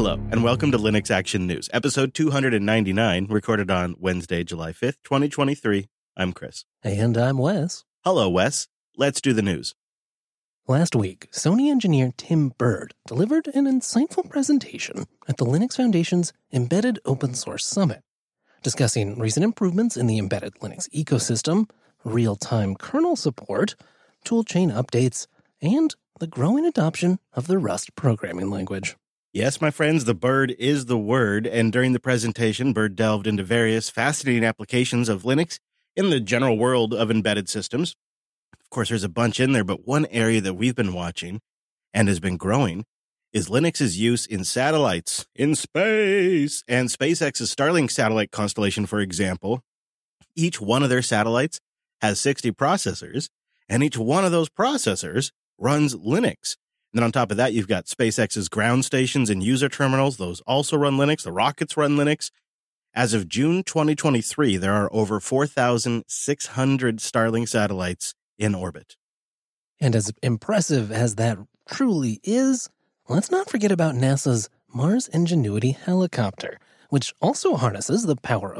Hello, and welcome to Linux Action News, episode 299, recorded on Wednesday, July 5th, 2023. I'm Chris. And I'm Wes. Hello, Wes. Let's do the news. Last week, Sony engineer Tim Bird delivered an insightful presentation at the Linux Foundation's Embedded Open Source Summit, discussing recent improvements in the embedded Linux ecosystem, real-time kernel support, toolchain updates, and the growing adoption of the Rust programming language. Yes, my friends, the bird is the word, and during the presentation, Bird delved into various fascinating applications of Linux in the general world of embedded systems. Of course, there's a bunch in there, but one area that we've been watching and has been growing is Linux's use in satellites in space. And SpaceX's Starlink satellite constellation, for example, each one of their satellites has 60 processors, and each one of those processors runs Linux. And then on top of that, you've got SpaceX's ground stations and user terminals. Those also run Linux. The rockets run Linux. As of June 2023, there are over 4,600 Starlink satellites in orbit. And as impressive as that truly is, let's not forget about NASA's Mars Ingenuity helicopter, which also harnesses the power of